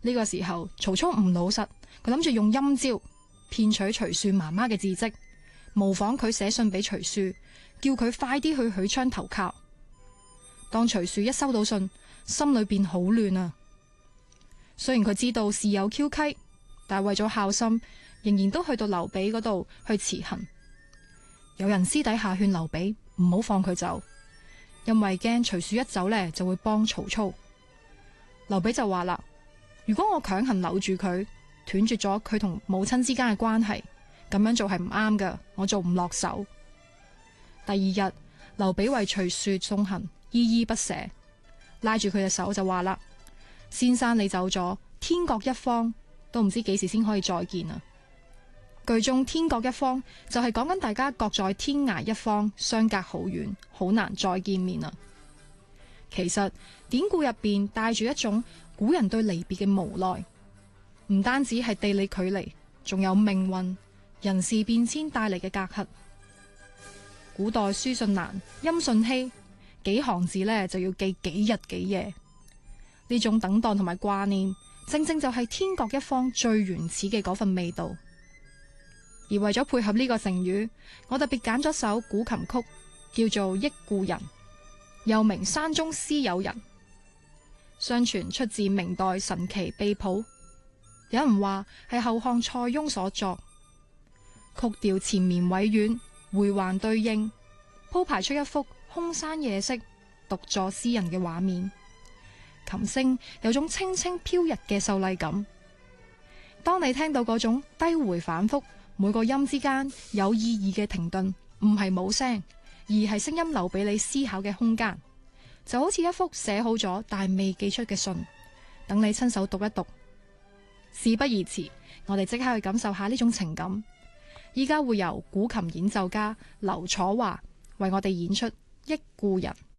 呢個時候，曹操唔老實，佢諗住用陰招騙取徐庶媽媽嘅字跡，模仿佢寫信俾徐庶，叫佢快啲去許昌投靠。當徐庶一收到信，心裏邊好亂啊。雖然佢知道事有蹊蹺，但係為咗孝心，仍然都去到劉備嗰度去辭行。有人私底下勸劉備唔好放佢走，因為驚徐庶一走呢就會幫曹操。劉備就話啦：如果我強行留住佢，斷絕咗佢同母親之間嘅關係，咁樣做係唔啱㗎，我做唔落手。第二日，劉備為徐庶送行，依依不捨，拉住佢嘅手就話啦：先生你走咗，天各一方，都唔知幾時先可以再見啊！句中天各一方就係講緊大家各在天涯一方，相隔好遠，好難再見面啊！其實典故入邊帶住一種古人對離別嘅無奈，唔單止係地理距離，仲有命運、人事變遷帶嚟嘅隔閡。古代書信難，音訊稀，幾行字呢就要記幾日幾夜。呢種等待同埋掛念，正正就係天各一方最原始嘅嗰份味道。而為咗配合呢個成語，我特別揀咗首古琴曲，叫做《憶故人》，又名《山中詩友人》。相傳出自明代神奇秘譜，有人話係後漢蔡邕所作，曲調纏綿委婉，回環對應，鋪排出一幅空山夜色、獨坐詩人嘅畫面。琴聲有種清清飄逸嘅秀麗感。當你聽到嗰種低回反覆，每個音之間有意義嘅停頓，唔係冇聲，而係聲音留俾你思考嘅空間，就好似一幅寫好咗但係未寄出嘅信，等你親手讀一讀。事不宜遲，我哋即刻去感受下呢種情感。依家會由古琴演奏家劉楚華為我哋演出《憶故人》。